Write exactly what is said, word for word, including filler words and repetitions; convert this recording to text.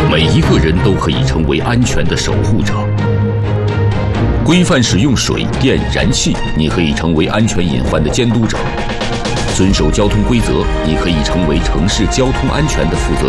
每一个人都可以成为安全的守护者。规范使用水电燃气，你可以成为安全隐患的监督者；遵守交通规则，你可以成为城市交通安全的负责